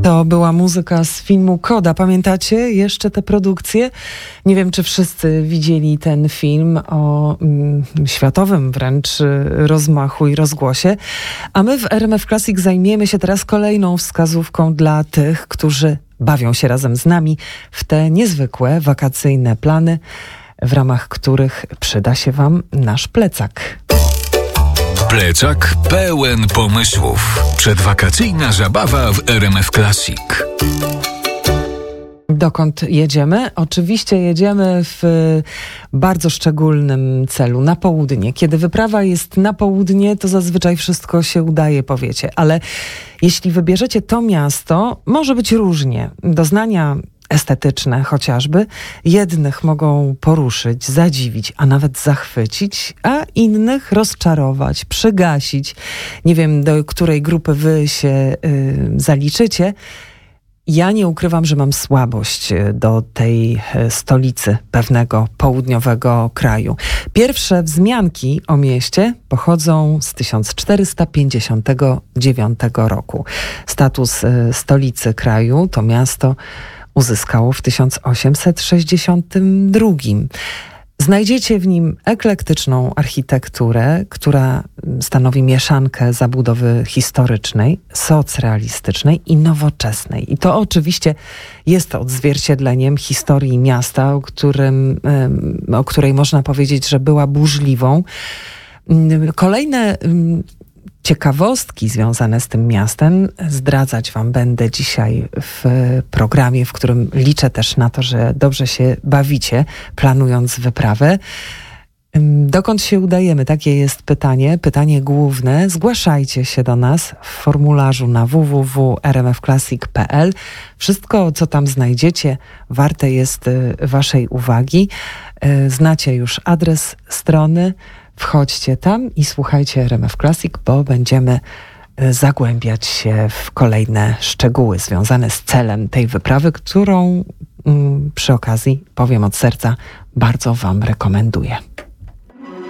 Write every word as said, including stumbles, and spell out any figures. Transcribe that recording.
To była muzyka z filmu Koda. Pamiętacie jeszcze te produkcje? Nie wiem, czy wszyscy widzieli ten film o mm, światowym wręcz rozmachu i rozgłosie. A my w R M F Classic zajmiemy się teraz kolejną wskazówką dla tych, którzy bawią się razem z nami w te niezwykłe wakacyjne plany, w ramach których przyda się wam nasz plecak. Plecak pełen pomysłów. Przedwakacyjna zabawa w R M F Classic. Dokąd jedziemy? Oczywiście jedziemy w bardzo szczególnym celu, na południe. Kiedy wyprawa jest na południe, to zazwyczaj wszystko się udaje, powiecie. Ale jeśli wybierzecie to miasto, może być różnie. Doznania estetyczne chociażby jednych mogą poruszyć, zadziwić, a nawet zachwycić, a innych rozczarować, przygasić. Nie wiem, do której grupy wy się y, zaliczycie. Ja nie ukrywam, że mam słabość do tej stolicy pewnego południowego kraju. Pierwsze wzmianki o mieście pochodzą z tysiąc czterysta pięćdziesiątego dziewiątego roku. Status stolicy kraju to miasto uzyskało w tysiąc osiemset sześćdziesiątym drugim. Znajdziecie w nim eklektyczną architekturę, która stanowi mieszankę zabudowy historycznej, socrealistycznej i nowoczesnej. I to oczywiście jest odzwierciedleniem historii miasta, o, którym, o której można powiedzieć, że była burzliwą. Kolejne ciekawostki związane z tym miastem zdradzać wam będę dzisiaj w programie, w którym liczę też na to, że dobrze się bawicie, planując wyprawę. Dokąd się udajemy? Takie jest pytanie, pytanie główne. Zgłaszajcie się do nas w formularzu na w w w kropka r m f classic kropka p l. Wszystko, co tam znajdziecie, warte jest waszej uwagi. Znacie już adres strony. Wchodźcie tam i słuchajcie R M F Classic, bo będziemy zagłębiać się w kolejne szczegóły związane z celem tej wyprawy, którą mm, przy okazji, powiem od serca, bardzo wam rekomenduję.